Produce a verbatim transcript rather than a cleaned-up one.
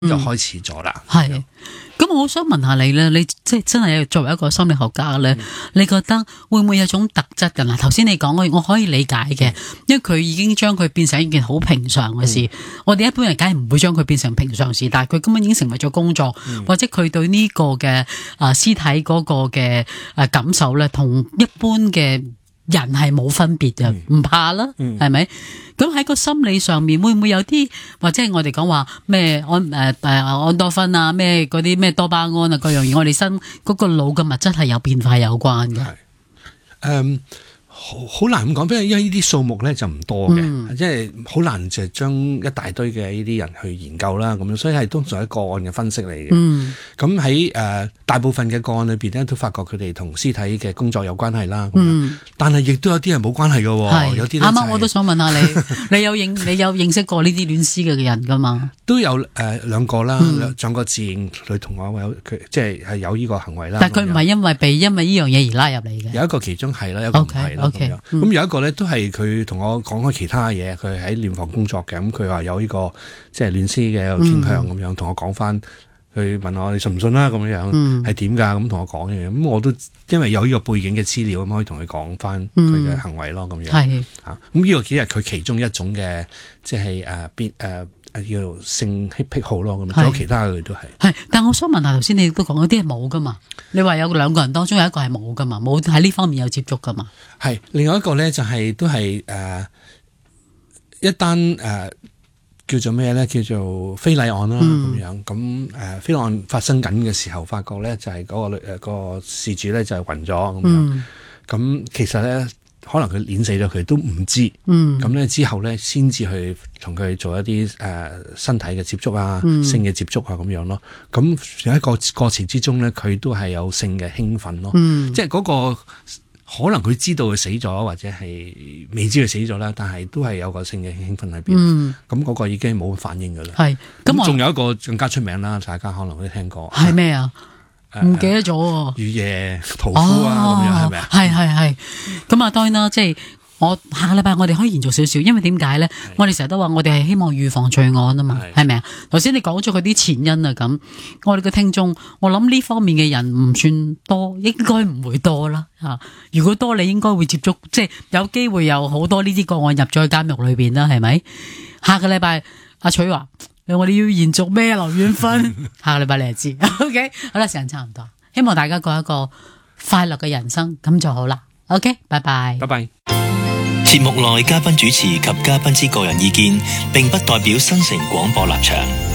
就開始咗啦。 係、嗯，咁我想問下你咧，你即係真係作為一個心理學家咧、嗯，你覺得會唔會有種特質㗎啦？頭先你講我可以理解嘅，因為佢已經將佢變成一件好平常嘅事。嗯、我哋一般人梗係唔會將佢變成平常事，但係佢根本已經成為咗工作，嗯、或者佢對呢個嘅啊屍體嗰個嘅誒感受咧，同一般嘅人係冇分別嘅，唔、嗯、怕啦，係、嗯、咪？咁喺個心理上面會唔會有啲，或者係我哋講話咩安誒誒安多酚啊，咩嗰啲咩多巴胺啊，各樣嘢，我哋身嗰個腦嘅物質係有變化有關嘅。係， 誒，好好難咁講，因為呢啲數目咧就唔多嘅、嗯，即係好難就將一大堆嘅呢啲人去研究啦，咁樣，所以係通常係個案嘅分析嚟嘅。嗯，咁喺誒大部分嘅個案裏邊咧，都發覺佢哋同屍體嘅工作有關係啦。嗯，但係亦都有啲係冇關係嘅，有啲啱啱我都想問下你，你有認你有認識過呢啲亂屍嘅人噶嘛？ 都有誒、呃、兩個啦，兩、嗯、個自認佢同我有佢即係係有呢個行為啦。 但係佢唔係因為被因為呢樣嘢而拉入嚟嘅。 有一個其中係啦，有一個唔係啦。咁、okay, okay, 嗯、有一個咧都係佢同我講開其他嘢，佢喺殮房工作嘅，咁佢話有呢、這個即係亂屍嘅傾向咁樣，同、嗯、我講翻，佢問我你信唔信啦咁樣，係點噶？咁同我講嘅，咁我都因為有呢個背景嘅資料，咁可以同佢講翻佢嘅行為咯，咁、嗯、樣係啊。咁呢個只係佢其中一種嘅，即係誒必誒誒叫做性癖好咯。咁仲有其他嘅都係係。但我想問下，頭先你都講嗰啲係冇噶嘛？你話有兩個人當中有一個係冇噶嘛？冇喺呢方面有接觸噶嘛？ 係另外一個咧就係、是、都係誒、呃、一單誒。呃叫做咩咧？叫做非禮案啦，咁、嗯、樣咁誒，非禮案發生緊嘅時候，發覺咧就係、是、嗰、那個誒、那個事主咧就係暈咗咁樣。咁、嗯、其實咧，可能佢碾死咗佢都唔知。咁、嗯、咧之後咧，先至去同佢做一啲誒、呃、身體嘅接觸啊、嗯、性嘅接觸啊咁樣咯。咁有一個過程之中咧，佢都係有性嘅興奮咯。嗯、即係嗰、那個。可能佢知道佢死咗，或者係未知佢死咗啦，但係都係有個性嘅興奮喺邊。咁、嗯、嗰、那個已經冇反應噶啦。係咁，仲有一個更加出名啦，大家可能都聽過。係咩啊？唔記得咗。雨夜屠夫啊，咁樣係咪啊？ 係係係。咁啊，當然啦，即係我下個禮拜我哋可以延續少少，因為點解咧？我哋成日都話我哋係希望預防罪案啊嘛，係咪啊？頭先你講咗佢啲前因啊，咁我哋嘅聽眾，我諗呢方面嘅人唔算多，應該唔會多啦吓。如果多，你應該會接觸，即係有機會有好多呢啲個案入咗去監獄裏邊啦，係咪？下個禮拜阿取話，我哋要延續咩？劉遠芬，下個禮拜你就知。OK， 好啦，時間差唔多，希望大家過一個快樂嘅人生，咁就好啦。OK， 拜拜， 拜拜。 節目內嘉賓主持及嘉賓之個人意見，並不代表新城廣播立場。